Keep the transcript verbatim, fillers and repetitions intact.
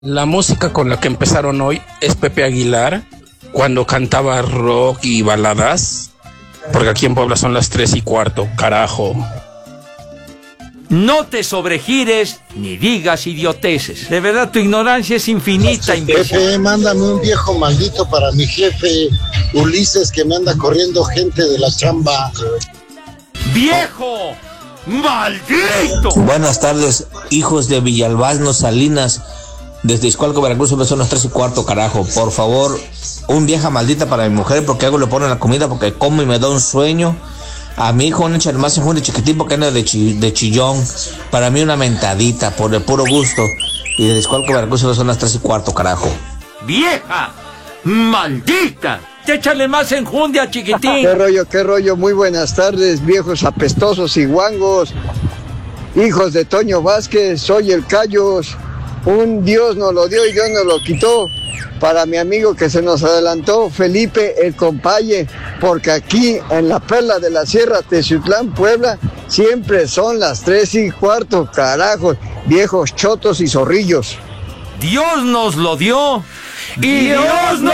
La música con la que empezaron hoy es Pepe Aguilar, cuando cantaba rock y baladas, porque aquí en Puebla son las tres y cuarto, carajo. No te sobregires ni digas idioteces. De verdad, tu ignorancia es infinita, imbécil. Pepe, mándame un viejo maldito para mi jefe Ulises, que me anda corriendo gente de la chamba. ¡Viejo! ¡Maldito! Buenas tardes, hijos de Villalbazno Salinas. Desde Izcualco, Veracruz, son las tres y cuarto, carajo. Por favor, un vieja maldita para mi mujer, porque algo le pone en la comida, porque como y me da un sueño. A mi hijo un échale más en de chiquitín, porque anda de, chi, de chillón. Para mí una mentadita, por el puro gusto. Y desde Izcualco, Veracruz, son las tres y cuarto, carajo. ¡Vieja! ¡Maldita! Échale más enjundia, chiquitín. ¿Qué rollo, qué rollo? Muy buenas tardes, viejos apestosos y guangos. Hijos de Toño Vázquez, soy el Cayos. Un Dios nos lo dio y Dios nos lo quitó. Para mi amigo que se nos adelantó, Felipe el Compaye, porque aquí en la Perla de la Sierra, Teciutlán, Puebla, siempre son las tres y cuarto, carajos, viejos chotos y zorrillos. Dios nos lo dio y Dios nos